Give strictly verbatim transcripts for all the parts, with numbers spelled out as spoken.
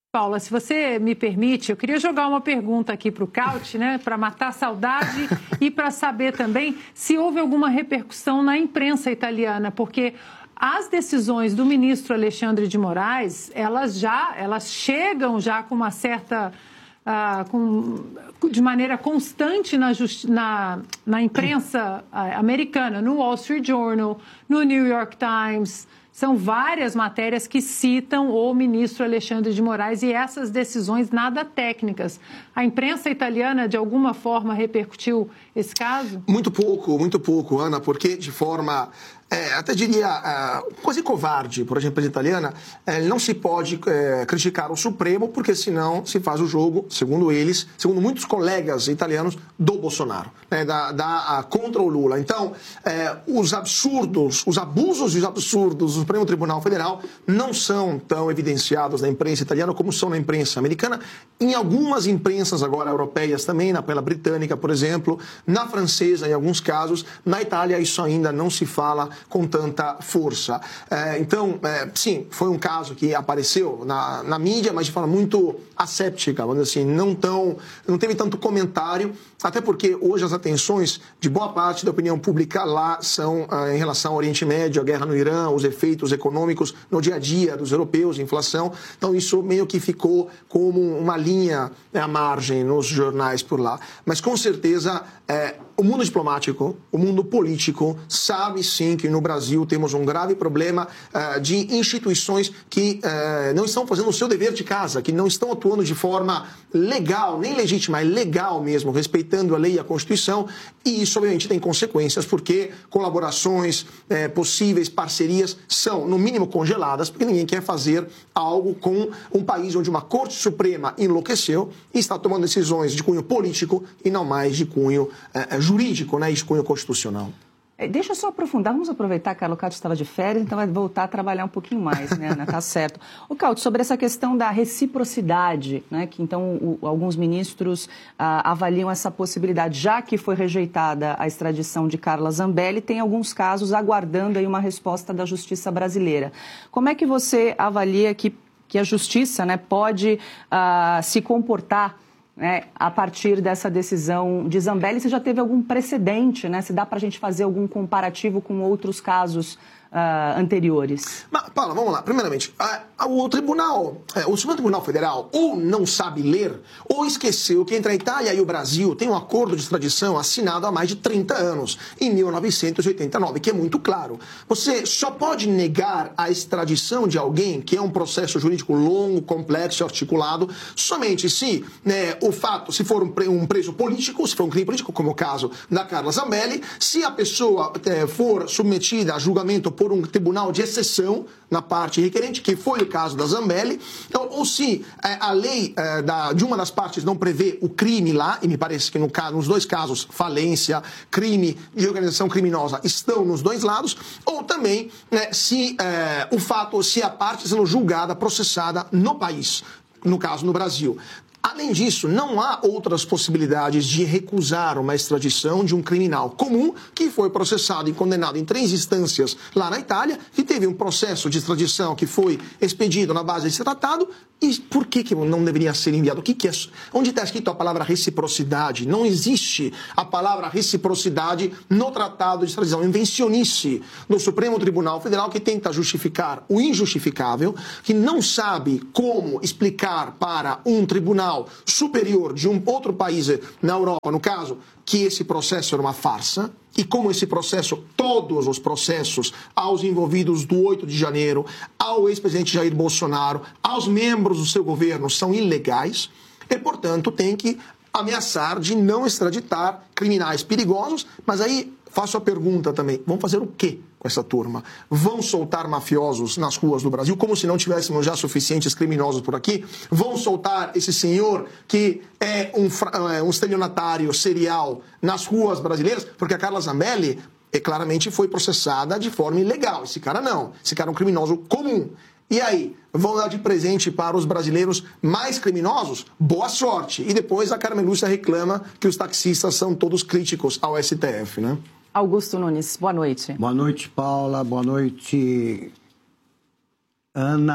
Paula, se você me permite, eu queria jogar uma pergunta aqui para o Caute, né, para matar a saudade e para saber também se houve alguma repercussão na imprensa italiana, porque as decisões do ministro Alexandre de Moraes, elas já, elas chegam já com uma certa, uh, com, de maneira constante na, justi- na, na imprensa uh, americana, no Wall Street Journal, no New York Times. São várias matérias que citam o ministro Alexandre de Moraes e essas decisões nada técnicas. A imprensa italiana, de alguma forma, repercutiu esse caso? Muito pouco, muito pouco, Ana, porque de forma... É, até diria, é, quase covarde, por exemplo, a italiana, é, não se pode é, criticar o Supremo, porque senão se faz o jogo, segundo eles, segundo muitos colegas italianos, do Bolsonaro, né, da, da, a, contra o Lula. Então, é, os absurdos, os abusos e os absurdos do Supremo Tribunal Federal não são tão evidenciados na imprensa italiana como são na imprensa americana, em algumas imprensas agora europeias também, na pela britânica, por exemplo, na francesa, em alguns casos, na Itália isso ainda não se fala com tanta força. É, então, é, sim, foi um caso que apareceu na, na mídia, mas de forma muito asséptica, vamos dizer assim, não, tão, não teve tanto comentário, até porque hoje as atenções de boa parte da opinião pública lá são ah, em relação ao Oriente Médio, a guerra no Irã, os efeitos econômicos no dia a dia dos europeus, inflação. Então, isso meio que ficou como uma linha à margem nos jornais por lá. Mas, com certeza, é, o mundo diplomático, o mundo político, sabe sim que no Brasil temos um grave problema uh, de instituições que uh, não estão fazendo o seu dever de casa, que não estão atuando de forma legal, nem legítima, é legal mesmo, respeitando a lei e a Constituição, e isso obviamente tem consequências, porque colaborações, eh, possíveis parcerias são, no mínimo, congeladas, porque ninguém quer fazer algo com um país onde uma Corte Suprema enlouqueceu e está tomando decisões de cunho político e não mais de cunho eh, jurídico, né, e de cunho constitucional. Deixa eu só aprofundar, vamos aproveitar que a Caute estava de férias, então vai voltar a trabalhar um pouquinho mais, né, Ana? Tá certo. O Caute, sobre essa questão da reciprocidade, né, que então o, alguns ministros ah, avaliam essa possibilidade, já que foi rejeitada a extradição de Carla Zambelli, tem alguns casos aguardando aí uma resposta da justiça brasileira. Como é que você avalia que, que a justiça, né, pode ah, se comportar, né, a partir dessa decisão de Zambelli? Se já teve algum precedente, né? Se dá para a gente fazer algum comparativo com outros casos uh, anteriores? Mas, Paula, vamos lá. Primeiramente, a, a, o Tribunal, é, o Supremo Tribunal Federal ou não sabe ler ou esqueceu que entre a Itália e o Brasil tem um acordo de extradição assinado há mais de trinta anos, em mil novecentos e oitenta e nove, que é muito claro. Você só pode negar a extradição de alguém, que é um processo jurídico longo, complexo e articulado, somente se, né, o fato, se for um, pre, um preso político, se for um crime político, como o caso da Carla Zambelli, se a pessoa é, for submetida a julgamento por um tribunal de exceção na parte requerente, que foi o caso da Zambelli, então, ou se é, a lei é, da, de uma das partes não prevê o crime lá, e me parece que no caso, nos dois casos, falência, crime de organização criminosa, estão nos dois lados, ou também né, se é, o fato, se a parte sendo julgada, processada no país, no caso no Brasil. Além disso, não há outras possibilidades de recusar uma extradição de um criminal comum que foi processado e condenado em três instâncias lá na Itália, que teve um processo de extradição que foi expedido na base desse tratado. E por que, que não deveria ser enviado? O que, que é? Onde está escrito a palavra reciprocidade? Não existe a palavra reciprocidade no tratado de extradição. Invencionice do Supremo Tribunal Federal, que tenta justificar o injustificável, que não sabe como explicar para um tribunal superior de um outro país na Europa, no caso, que esse processo era uma farsa, e como esse processo, todos os processos aos envolvidos do oito de janeiro, ao ex-presidente Jair Bolsonaro, aos membros do seu governo são ilegais, e, portanto, tem que ameaçar de não extraditar criminais perigosos, mas aí faço a pergunta também, vão fazer o quê com essa turma? Vão soltar mafiosos nas ruas do Brasil, como se não tivéssemos já suficientes criminosos por aqui? Vão soltar esse senhor que é um, é um estelionatário serial nas ruas brasileiras? Porque a Carla Zambelli é, claramente foi processada de forma ilegal. Esse cara não. Esse cara é um criminoso comum. E aí, vão dar de presente para os brasileiros mais criminosos? Boa sorte. E depois a Carmen Lúcia reclama que os taxistas são todos críticos ao S T F, né? Augusto Nunes, boa noite. Boa noite, Paula. Boa noite, Ana.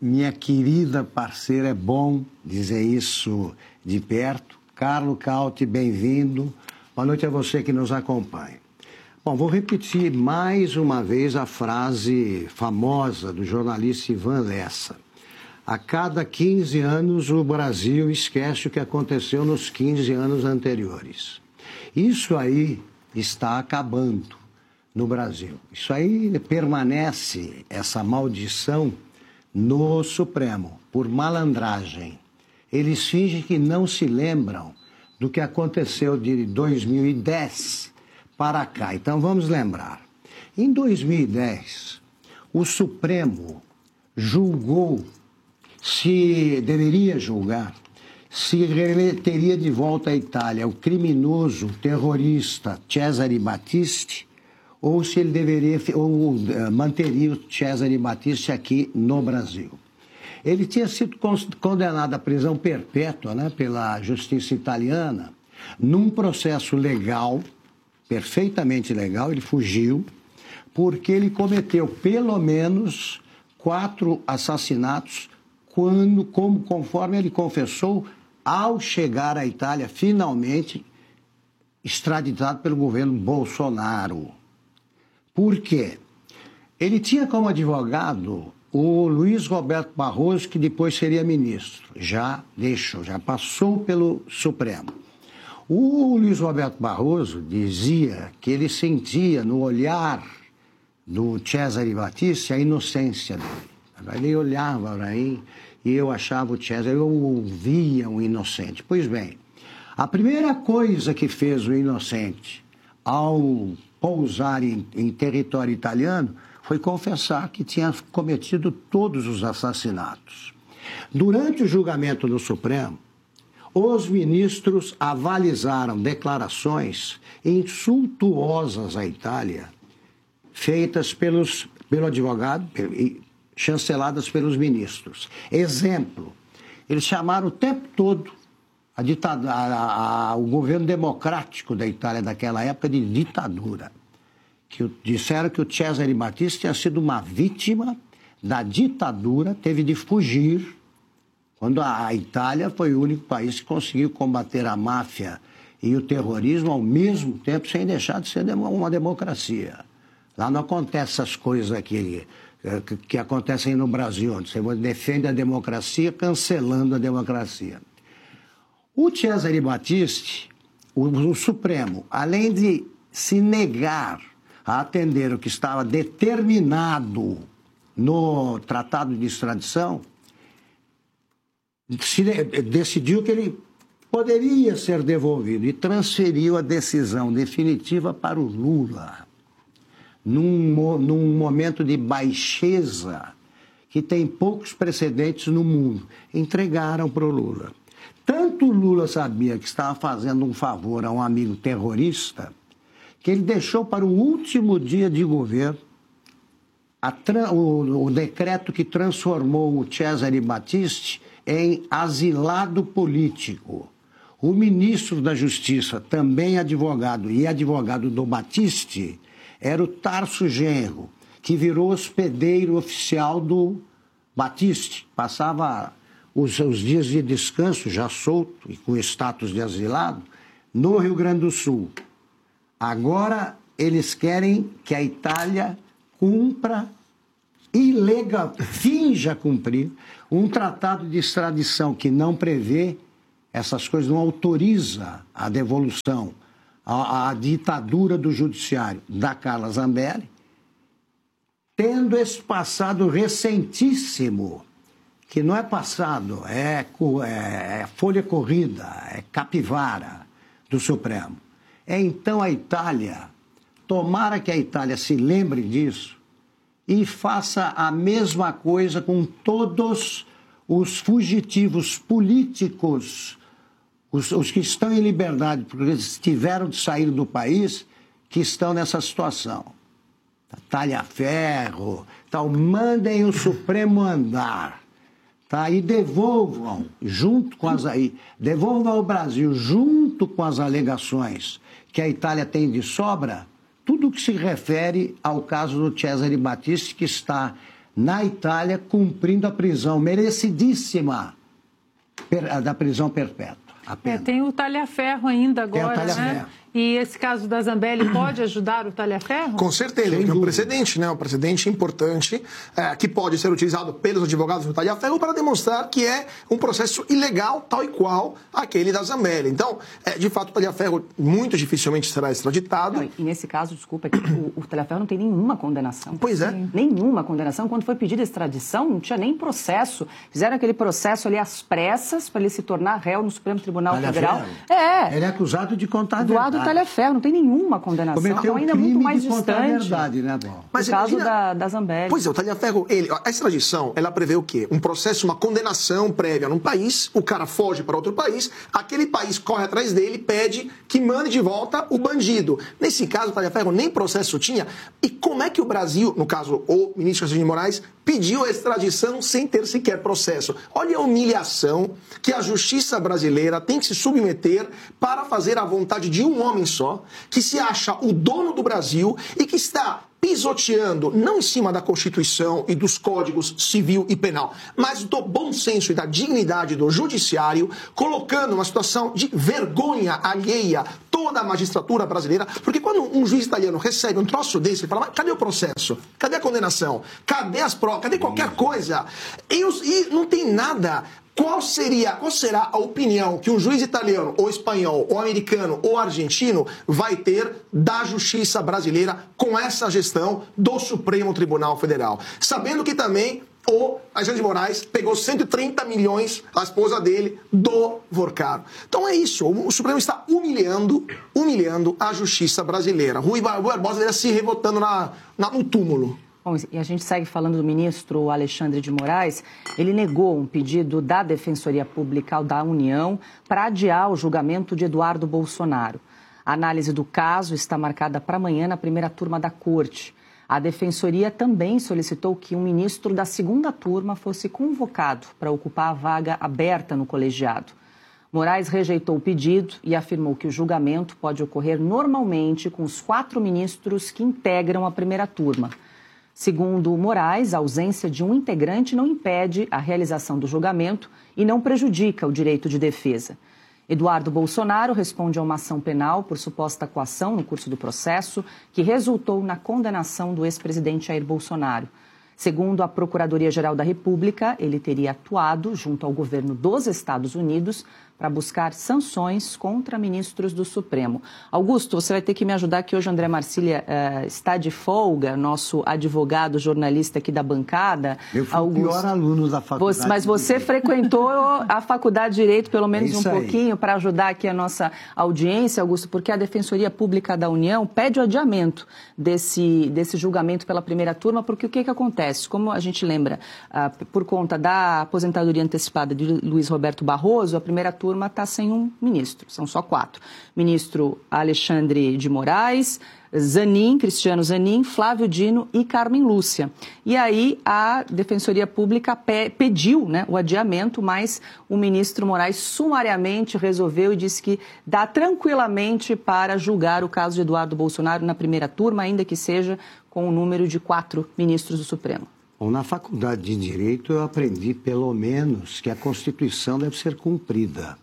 minha querida parceira, é bom dizer isso de perto. Carlo Cauti, bem-vindo. Boa noite a você que nos acompanha. Bom, vou repetir mais uma vez a frase famosa do jornalista Ivan Lessa. A cada quinze anos, o Brasil esquece o que aconteceu nos quinze anos anteriores. Isso aí está acabando no Brasil. Isso aí permanece, essa maldição, no Supremo, por malandragem. Eles fingem que não se lembram do que aconteceu de dois mil e dez para cá. Então, vamos lembrar. Em dois mil e dez, o Supremo julgou, se deveria julgar, se ele teria de volta à Itália o criminoso terrorista Cesare Battisti, ou se ele deveria, ou uh, manteria o Cesare Battisti aqui no Brasil. Ele tinha sido condenado à prisão perpétua, né, pela justiça italiana, num processo legal, perfeitamente legal. Ele fugiu, porque ele cometeu pelo menos quatro assassinatos, quando, como, conforme ele confessou, ao chegar à Itália, finalmente extraditado pelo governo Bolsonaro. Por quê? Ele tinha como advogado o Luiz Roberto Barroso, que depois seria ministro. Já deixou, já passou pelo Supremo. O Luiz Roberto Barroso dizia que ele sentia no olhar do Cesare Battisti a inocência dele. Ele olhava para mim e eu achava o Cesare, eu ouvia um inocente. Pois bem, a primeira coisa que fez o inocente ao pousar em, em território italiano foi confessar que tinha cometido todos os assassinatos. Durante o julgamento no Supremo, os ministros avalizaram declarações insultuosas à Itália, feitas pelos, pelo advogado e chanceladas pelos ministros. Exemplo, eles chamaram o tempo todo a ditadura, a, a, o governo democrático da Itália daquela época de ditadura. Que disseram que o Cesare Battisti tinha sido uma vítima da ditadura, teve de fugir, quando a Itália foi o único país que conseguiu combater a máfia e o terrorismo ao mesmo tempo, sem deixar de ser uma democracia. Lá não acontecem essas coisas aqui que, que acontecem no Brasil, onde você defende a democracia cancelando a democracia. O Cesare Battisti, o, o Supremo, além de se negar a atender o que estava determinado no Tratado de Extradição, se, decidiu que ele poderia ser devolvido e transferiu a decisão definitiva para o Lula, num, num momento de baixeza que tem poucos precedentes no mundo. Entregaram para o Lula. Tanto o Lula sabia que estava fazendo um favor a um amigo terrorista, que ele deixou para o último dia de governo a, o, o decreto que transformou o Cesare Battisti em asilado político. O ministro da Justiça, também advogado e advogado do Battisti, era o Tarso Genro, que virou hospedeiro oficial do Battisti. Passava os seus dias de descanso, já solto e com status de asilado, no Rio Grande do Sul. Agora eles querem que a Itália cumpra, ilegal, finja cumprir, um tratado de extradição que não prevê essas coisas, não autoriza a devolução, a, a ditadura do judiciário da Carla Zambelli, tendo esse passado recentíssimo, que não é passado, é, é, é folha corrida, é capivara do Supremo. É então a Itália, tomara que a Itália se lembre disso e faça a mesma coisa com todos os fugitivos políticos, os, os que estão em liberdade, porque eles tiveram de sair do país, que estão nessa situação. Talha-ferro, tal, mandem o Supremo andar. Tá? E devolvam, junto com as aí, devolvam ao Brasil, junto com as alegações que a Itália tem de sobra, tudo que se refere ao caso do Cesare Battisti, que está na Itália, cumprindo a prisão merecidíssima da prisão perpétua. É, tem o talha-ferro ainda agora, tem o talha-ferro. né? E esse caso da Zambelli pode ajudar o talha-ferro? Com certeza, é um precedente, né? Um precedente importante é, que pode ser utilizado pelos advogados do talha-ferro para demonstrar que é um processo ilegal, tal e qual aquele da Zambelli. Então, é, de fato, o talha-ferro muito dificilmente será extraditado. Não, e nesse caso, desculpa, é que o, o talha-ferro não tem nenhuma condenação. Pois é. Nenhuma condenação. Quando foi pedida extradição, não tinha nem processo. Fizeram aquele processo ali às pressas para ele se tornar réu no Supremo Tribunal Federal. É. Ele é acusado de contar Eduardo Talha-Ferro, não tem nenhuma condenação. Cometeu Então, ainda um crime muito mais de contar distante. a verdade, né, Bom? Mas no caso imagina... da, da Zambelli. Pois é, o talha-ferro, ele, a extradição, ela prevê o quê? Um processo, uma condenação prévia num país, o cara foge para outro país, aquele país corre atrás dele, pede que mande de volta o bandido. Nesse caso, o talha-ferro nem processo tinha. E como é que o Brasil, no caso, o ministro Alexandre de Moraes, pediu a extradição sem ter sequer processo? Olha a humilhação que a justiça brasileira tem que se submeter para fazer a vontade de um homem só, que se acha o dono do Brasil e que está pisoteando, não em cima da Constituição e dos códigos civil e penal, mas do bom senso e da dignidade do judiciário, colocando uma situação de vergonha alheia toda a magistratura brasileira, porque quando um juiz italiano recebe um troço desse, ele fala, mas cadê o processo? Cadê a condenação? Cadê as provas? Cadê qualquer coisa? E, os, e não tem nada. Qual seria, qual será a opinião que um juiz italiano, ou espanhol, ou americano, ou argentino vai ter da justiça brasileira com essa gestão do Supremo Tribunal Federal? Sabendo que também o Alexandre de Moraes pegou cento e trinta milhões, a esposa dele, do Vorcaro. Então é isso, o Supremo está humilhando, humilhando a justiça brasileira. Rui Barbosa deveria se rebotando na, na, no túmulo. Bom, e a gente segue falando do ministro Alexandre de Moraes. Ele negou um pedido da Defensoria Pública da União para adiar o julgamento de Eduardo Bolsonaro. A análise do caso está marcada para amanhã na primeira turma da Corte. A Defensoria também solicitou que um ministro da segunda turma fosse convocado para ocupar a vaga aberta no colegiado. Moraes rejeitou o pedido e afirmou que o julgamento pode ocorrer normalmente com os quatro ministros que integram a primeira turma. Segundo Moraes, a ausência de um integrante não impede a realização do julgamento e não prejudica o direito de defesa. Eduardo Bolsonaro responde a uma ação penal por suposta coação no curso do processo, que resultou na condenação do ex-presidente Jair Bolsonaro. Segundo a Procuradoria-Geral da República, ele teria atuado junto ao governo dos Estados Unidos para buscar sanções contra ministros do Supremo. Augusto, você vai ter que me ajudar, que hoje o André Marcília uh, está de folga, nosso advogado, jornalista aqui da bancada. Eu fui Augusto, o pior aluno da faculdade. Você, mas você frequentou a faculdade de Direito, pelo menos é um pouquinho, para ajudar aqui a nossa audiência, Augusto, porque a Defensoria Pública da União pede o adiamento desse, desse julgamento pela primeira turma, porque o que, que acontece? Como a gente lembra, uh, por conta da aposentadoria antecipada de Luiz Roberto Barroso, a primeira turma está sem um ministro, são só quatro. Ministro Alexandre de Moraes, Zanin, Cristiano Zanin, Flávio Dino e Carmen Lúcia. E aí a Defensoria Pública pe- pediu, né, o adiamento, mas o ministro Moraes sumariamente resolveu e disse que dá tranquilamente para julgar o caso de Eduardo Bolsonaro na primeira turma, ainda que seja com o número de quatro ministros do Supremo. Bom, na faculdade de Direito eu aprendi, pelo menos, que a Constituição deve ser cumprida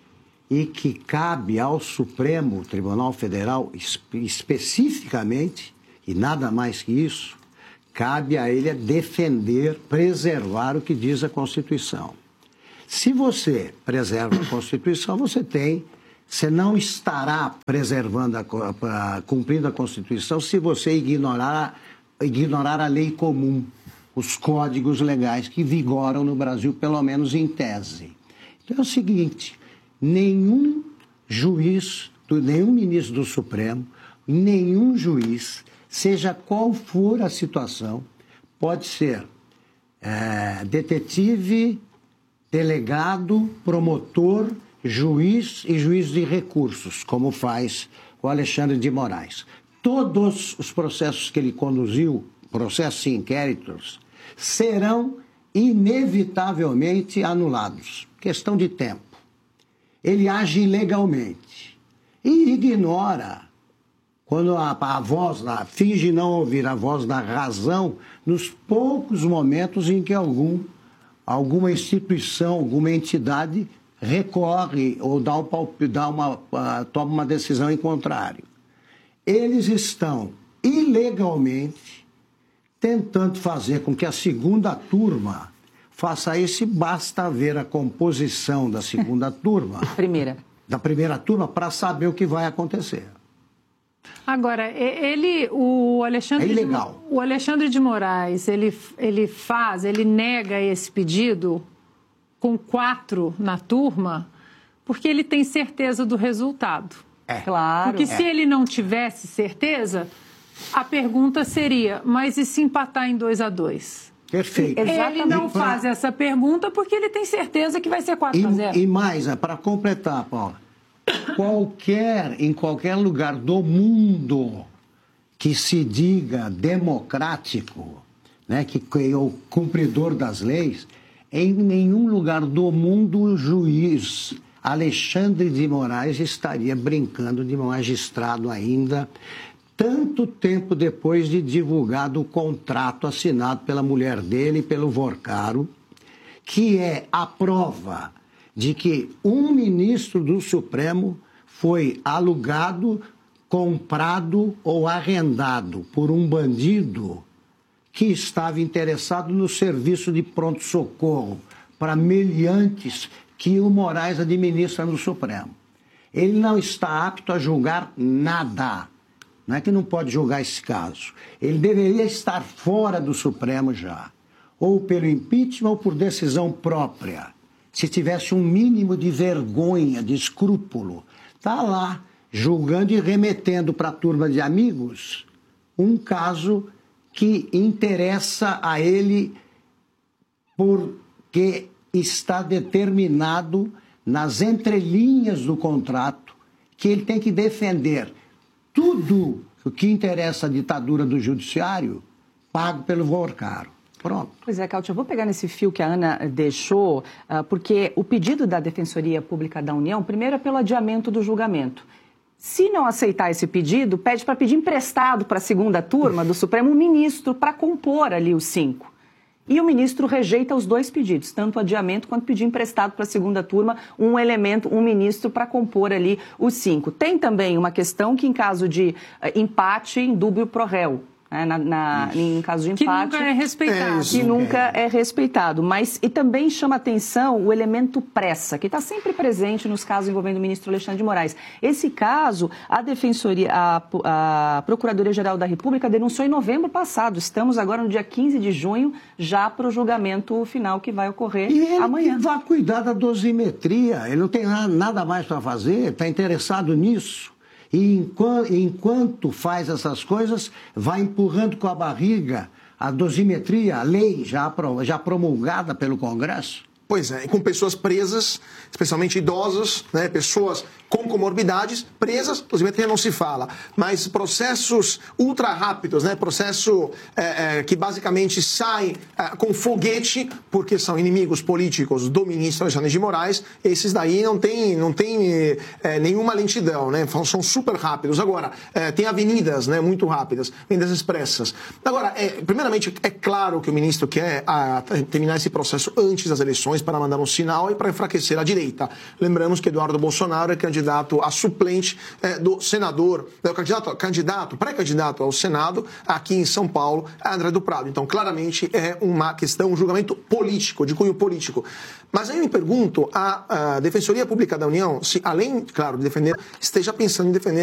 e que cabe ao Supremo Tribunal Federal, espe- especificamente, e nada mais que isso, cabe a ele defender, preservar o que diz a Constituição. Se você preserva a Constituição, você tem, você não estará preservando, a, a, cumprindo a Constituição se você ignorar, ignorar a lei comum, os códigos legais que vigoram no Brasil, pelo menos em tese. Então é o seguinte, nenhum juiz, nenhum ministro do Supremo, nenhum juiz, seja qual for a situação, pode ser é, detetive, delegado, promotor, juiz e juiz de recursos, como faz o Alexandre de Moraes. Todos os processos que ele conduziu, processos e inquéritos, serão inevitavelmente anulados. Questão de tempo. Ele age ilegalmente e ignora quando a, a voz, da, finge não ouvir a voz da razão, nos poucos momentos em que algum, alguma instituição, alguma entidade recorre ou dá um, dá uma, uh, toma uma decisão em contrário. Eles estão ilegalmente tentando fazer com que a segunda turma faça isso, basta ver a composição da segunda turma. Primeira. Da primeira turma, para saber o que vai acontecer. Agora, ele, o Alexandre, é ilegal. De, o Alexandre de Moraes, ele, ele faz, ele nega esse pedido com quatro na turma, porque ele tem certeza do resultado. É. Claro. Porque se é. ele não tivesse certeza, a pergunta seria, mas e se empatar em dois a dois? Perfeito. Ele não pra... faz essa pergunta porque ele tem certeza que vai ser quatro a zero. E, e mais, para completar, Paula, qualquer, em qualquer lugar do mundo que se diga democrático, né, que é o cumpridor das leis, em nenhum lugar do mundo o juiz Alexandre de Moraes estaria brincando de magistrado ainda, tanto tempo depois de divulgado o contrato assinado pela mulher dele e pelo Vorcaro, que é a prova de que um ministro do Supremo foi alugado, comprado ou arrendado por um bandido que estava interessado no serviço de pronto-socorro para meliantes que o Moraes administra no Supremo. Ele não está apto a julgar nada. Não é que não pode julgar esse caso. Ele deveria estar fora do Supremo já, ou pelo impeachment ou por decisão própria. Se tivesse um mínimo de vergonha, de escrúpulo, está lá, julgando e remetendo para a turma de amigos um caso que interessa a ele porque está determinado nas entrelinhas do contrato que ele tem que defender tudo o que interessa à ditadura do judiciário, pago pelo Vorcaro. Pronto. Pois é, Cáutia, eu vou pegar nesse fio que a Ana deixou, porque o pedido da Defensoria Pública da União, primeiro é pelo adiamento do julgamento. Se não aceitar esse pedido, pede para pedir emprestado para a segunda turma do Supremo um ministro para compor ali os cinco. E o ministro rejeita os dois pedidos, tanto o adiamento quanto pedir emprestado para a segunda turma um elemento, um ministro para compor ali os cinco. Tem também uma questão que, em caso de uh, empate, em dúbio pro réu. Né, na, na, em caso de empate, que nunca é respeitado. É, que nunca é respeitado. Mas, e também chama atenção o elemento pressa, que está sempre presente nos casos envolvendo o ministro Alexandre de Moraes. Esse caso, a Defensoria, a, a Procuradoria-Geral da República denunciou em novembro passado. Estamos agora no dia quinze de junho, já para o julgamento final que vai ocorrer e ele amanhã. Que vai cuidar da dosimetria, ele não tem nada mais para fazer, está interessado nisso. E enquanto, enquanto faz essas coisas, vai empurrando com a barriga a dosimetria, a lei já, já promulgada pelo Congresso. Pois é, e com pessoas presas, especialmente idosas, né, pessoas com comorbidades presas, dosimetria não se fala, mas processos ultra rápidos, né, processo é, é, que basicamente sai é, com foguete, porque são inimigos políticos do ministro Alexandre de Moraes, esses daí não tem, não tem é, nenhuma lentidão, né, são super rápidos. Agora, é, tem avenidas, né, muito rápidas, vendas expressas. Agora, é, primeiramente, é claro que o ministro quer a, terminar esse processo antes das eleições, para mandar um sinal e para enfraquecer a direita. Lembramos que Eduardo Bolsonaro é candidato a suplente é, do senador, é, candidato, candidato pré-candidato ao Senado aqui em São Paulo, André do Prado. Então, claramente, é uma questão, um julgamento político, de cunho político. Mas aí eu me pergunto, a, a Defensoria Pública da União, se além, claro, de defender, esteja pensando em defender